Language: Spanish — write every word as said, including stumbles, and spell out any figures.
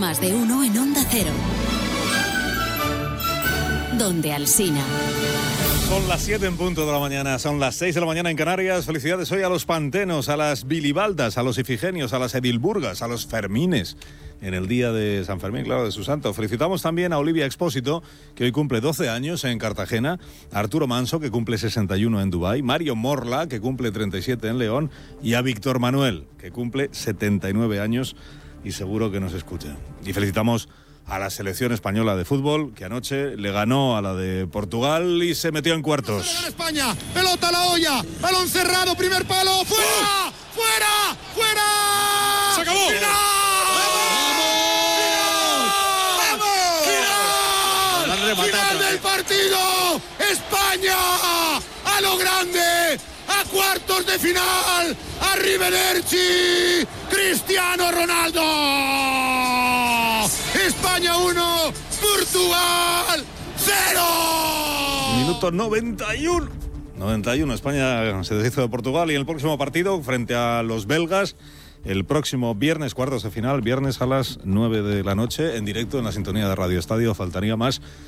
Más de uno en Onda Cero. Donde Alsina. Son las siete en punto de la mañana, son las seis de la mañana en Canarias. Felicidades hoy a los pantenos, a las bilibaldas, a los ifigenios, a las edilburgas, a los fermines. En el día de San Fermín, claro, de su santo. Felicitamos también a Olivia Expósito, que hoy cumple doce años en Cartagena, a Arturo Manso, que cumple sesenta y uno en Dubái, Mario Morla, que cumple treinta y siete en León, y a Víctor Manuel, que cumple setenta y nueve años y seguro que nos escucha. Y felicitamos a la selección española de fútbol, que anoche le ganó a la de Portugal y se metió en cuartos. Se le gana España, pelota a la olla, balón cerrado, primer palo, ¡fuera! ¡Oh! ¡Fuera! ¡Fuera! ¡Se acabó! ¡Final! ¡Final del partido! ¡España! ¡A lo grande! ¡A cuartos de final! ¡Arrivederci! ¡Cristiano Ronaldo! ¡España uno! ¡Portugal cero! Minuto noventa y uno. noventa y uno. España se deshizo de Portugal y en el próximo partido, frente a los belgas, el próximo viernes, cuartos de final, viernes a las nueve de la noche, en directo en la sintonía de Radio Estadio. Faltaría más.